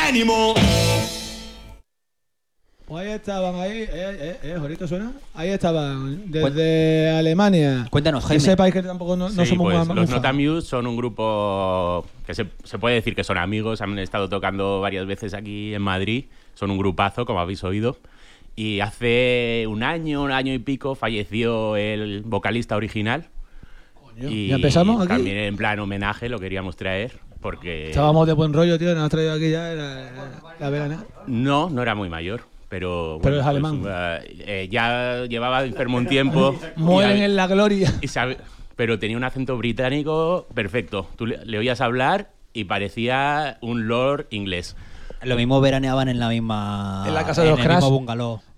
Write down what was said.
animal. Pues ahí estaban, ¿ahorita suena? Ahí estaban, desde Alemania. Cuéntanos, Jaime. Ese país que tampoco no Sí, somos pues, muy los fans. Notamuse son un grupo que se puede decir que son amigos. Han estado tocando varias veces aquí en Madrid. Son un grupazo, como habéis oído. Y hace un año y pico, falleció el vocalista original. Coño. Y ¿Ya empezamos aquí? también en plan homenaje lo queríamos traer. Porque Estábamos de buen rollo, tío, nos has traído aquí ya la verana. no era muy mayor. Pero es alemán. Ya llevaba enfermo un tiempo. Mueren en la gloria. Pero tenía un acento británico perfecto. Tú le oías hablar y parecía un lord inglés. Lo mismo veraneaban en la misma... En la casa de los el Crash. mismo bungalow.